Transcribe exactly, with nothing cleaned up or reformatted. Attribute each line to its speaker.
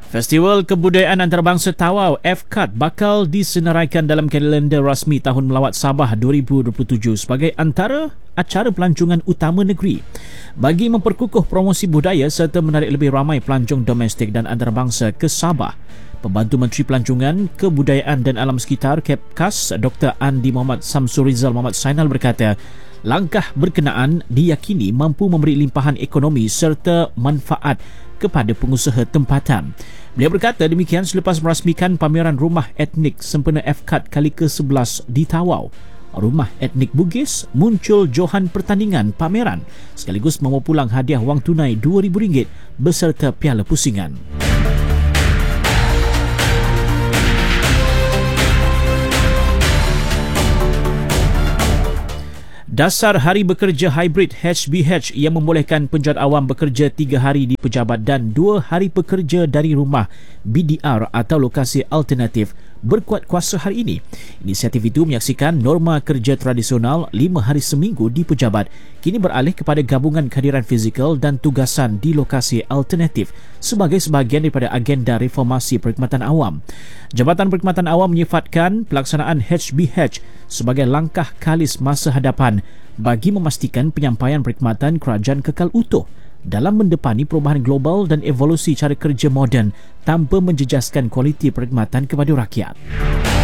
Speaker 1: Festival Kebudayaan Antarabangsa Tawau F C A T bakal disenaraikan dalam kalender rasmi Tahun Melawat Sabah dua ribu dua puluh tujuh sebagai antara acara pelancongan utama negeri. Bagi memperkukuh promosi budaya serta menarik lebih ramai pelancong domestik dan antarabangsa ke Sabah, Pembantu Menteri Pelancongan, Kebudayaan dan Alam Sekitar Kepkas Doktor Andi Muhammad Samsul Rizal Muhammad Sainal berkata, langkah berkenaan diyakini mampu memberi limpahan ekonomi serta manfaat kepada pengusaha tempatan. Beliau berkata demikian selepas merasmikan pameran Rumah Etnik sempena F C A T kali ke sebelas di Tawau. Rumah Etnik Bugis muncul johan pertandingan pameran sekaligus membawa pulang hadiah wang tunai dua ribu ringgit beserta piala pusingan. Dasar Hari Bekerja Hybrid H B H yang membolehkan penjual awam bekerja tiga hari di pejabat dan dua hari bekerja dari rumah B D R atau lokasi alternatif berkuat kuasa hari ini. Inisiatif itu menyaksikan norma kerja tradisional lima hari seminggu di pejabat kini beralih kepada gabungan kehadiran fizikal dan tugasan di lokasi alternatif sebagai sebahagian daripada agenda reformasi perkhidmatan awam. Jabatan Perkhidmatan Awam menyifatkan pelaksanaan H B H sebagai langkah kalis masa hadapan bagi memastikan penyampaian perkhidmatan kerajaan kekal utuh dalam mendepani perubahan global dan evolusi cara kerja moden tanpa menjejaskan kualiti perkhidmatan kepada rakyat.